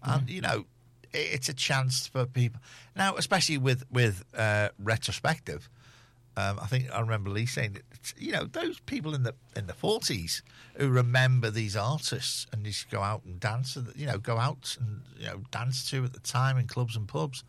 And, it's a chance for people. Now, especially with retrospective, I think I remember Lee saying that, those people in the 40s who remember these artists and used to go out and dance, go out and dance to at the time in clubs and pubs,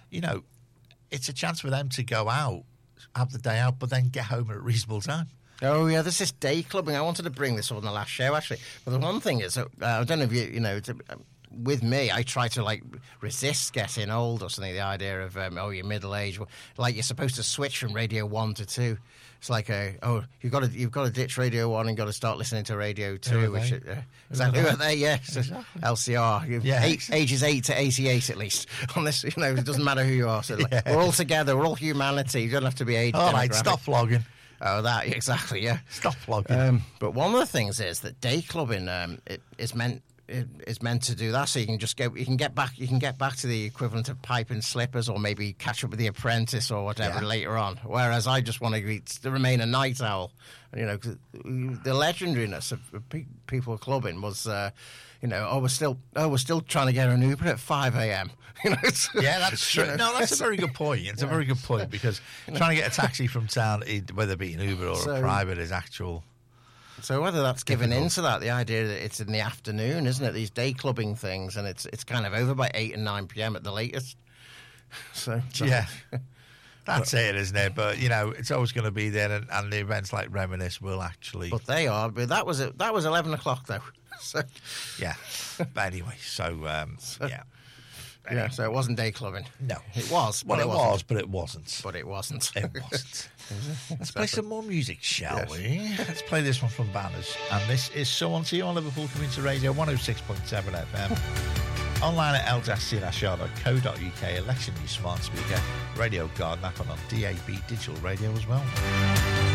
it's a chance for them to go out, have the day out, but then get home at a reasonable time. Oh, yeah, there's this day clubbing. I wanted to bring this up on the last show, actually. But the one thing is, I don't know if with me, I try to resist getting old or something. The idea of you're middle aged, like you're supposed to switch from Radio 1 to 2. It's like you've got to ditch Radio 1 and got to start listening to Radio 2. Which exactly right there, yeah. Exactly. LCR, ages 8 to 88 at least. On this, it doesn't matter who you are. So we're all together. We're all humanity. You don't have to be age. All right, stop flogging. Oh, that exactly, yeah. Stop flogging. But one of the things is that day clubbing is meant to do that, so you can just you can get back to the equivalent of pipe and slippers, or maybe catch up with The Apprentice or whatever later on. Whereas I just want to remain a night owl. 'Cause the legendariness of people clubbing was, we're still trying to get an Uber at 5 a.m. Yeah, that's true. No, that's a very good point. It's a very good point, because trying to get a taxi from town, whether it be an Uber or a private, is actual. So whether that's given into that, the idea that it's in the afternoon, isn't it? These day clubbing things, and it's kind of over by 8 and 9 p.m. at the latest. So yeah, that's it, isn't it? But it's always going to be there, and the events like Reminisce will actually. But they are. But that was 11 o'clock though. So yeah. But anyway, so yeah. Yeah, so it wasn't day clubbing. No. It was. Well, it was, but it wasn't. But it wasn't. It wasn't. Let's play some more music, shall we? Let's play this one from Banners. And this is So On To You on Liverpool Community Radio 106.7 FM. Online at l-cnsr.co.uk, election news smart speaker, Radio Garden app, and on DAB digital radio as well.